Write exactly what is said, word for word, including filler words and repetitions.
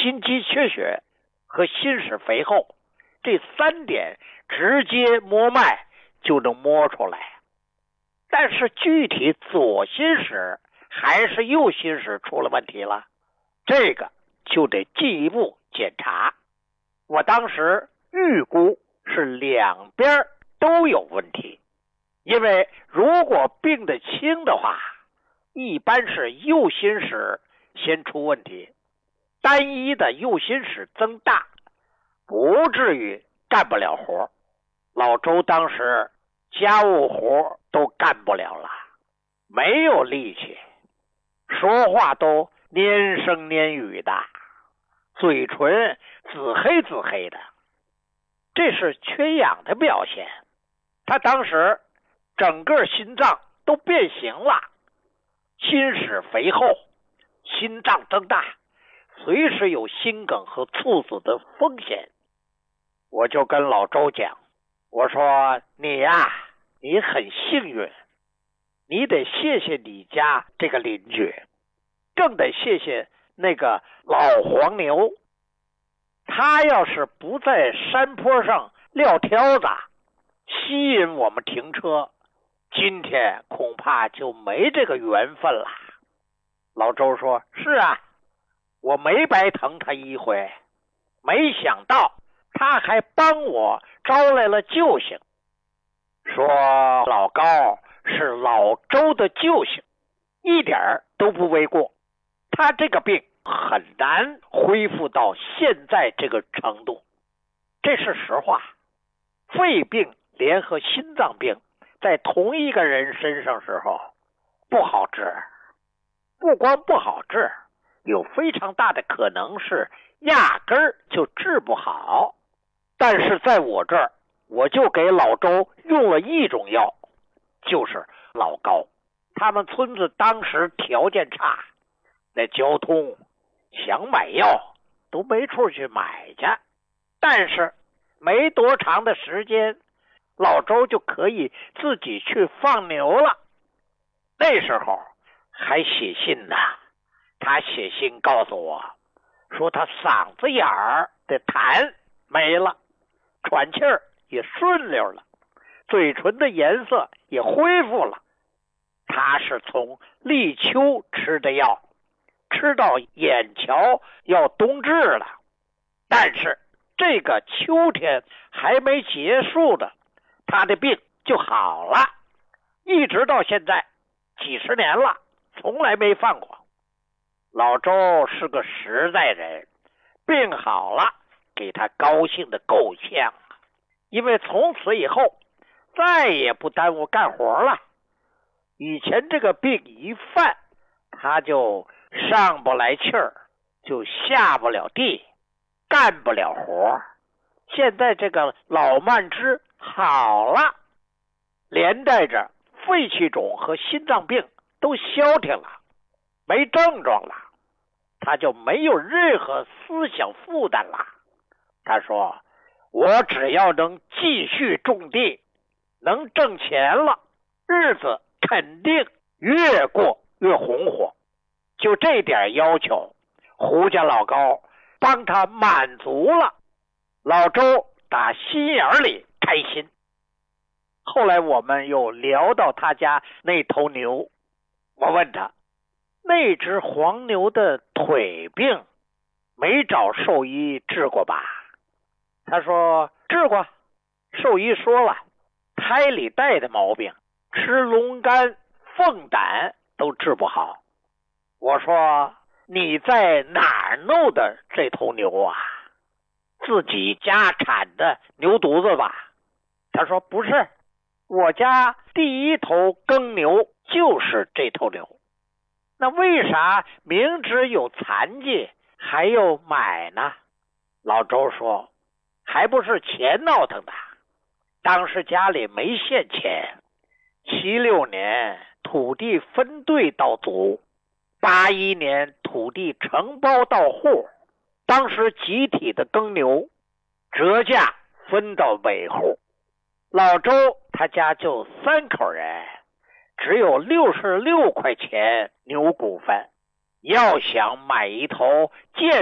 心肌缺血和心室肥厚，这三点直接摸脉就能摸出来。但是具体左心室还是右心室出了问题了，这个就得进一步检查。我当时预估是两边都有问题，因为如果病得轻的话，一般是右心室先出问题，单一的右心室增大，不至于干不了活。老周当时家务活都干不了了，没有力气，说话都黏声黏语的，嘴唇紫黑紫黑的，这是缺氧的表现。他当时整个心脏都变形了，心室肥厚，心脏增大，随时有心梗和猝死的风险。我就跟老周讲，我说你呀、啊，你很幸运，你得谢谢你家这个邻居，更得谢谢那个老黄牛。他要是不在山坡上撂挑子吸引我们停车，今天恐怕就没这个缘分了。老周说，是啊，我没白疼他一回，没想到他还帮我招来了救星。说老高是老周的救星，一点都不为过。他这个病很难恢复到现在这个程度，这是实话。肺病联合心脏病在同一个人身上时候不好治，不光不好治，有非常大的可能是压根儿就治不好。但是在我这儿，我就给老周用了一种药，就是老高。他们村子当时条件差，那交通想买药都没处去买去，但是没多长的时间，老周就可以自己去放牛了。那时候还写信呢，他写信告诉我说他嗓子眼儿的痰没了，喘气儿也顺溜了，嘴唇的颜色也恢复了。他是从立秋吃的药，吃到眼瞧要冬至了，但是这个秋天还没结束的，他的病就好了，一直到现在几十年了，从来没犯过。老周是个实在人，病好了给他高兴的够呛，因为从此以后再也不耽误干活了。以前这个病一犯，他就上不来气儿，就下不了地，干不了活。现在这个老慢支好了，连带着肺气肿和心脏病都消停了，没症状了，他就没有任何思想负担了。他说，我只要能继续种地，能挣钱了，日子肯定越过越红火。就这点要求，胡家老高帮他满足了，老周打心眼里开心。后来我们又聊到他家那头牛，我问他，那只黄牛的腿病没找兽医治过吧？他说治过，兽医说了，胎里带的毛病，吃龙肝凤胆都治不好。我说你在哪儿弄的这头牛啊？自己家产的牛犊子吧？他说不是，我家第一头耕牛就是这头牛。那为啥明知有残疾还要买呢？老周说，还不是钱闹腾的。当时家里没现钱，七六年土地分对到足，八一年土地承包到户，当时集体的耕牛，折价分到尾户。老周他家就三口人，只有六十六块钱牛股份，要想买一头健